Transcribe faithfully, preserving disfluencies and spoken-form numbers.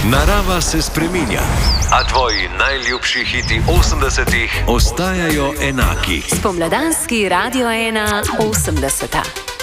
Narava se spreminja, a tvoji najljubši hiti osemdesetih ostajajo enaki. Spomladanski Radio ena osemdeseta.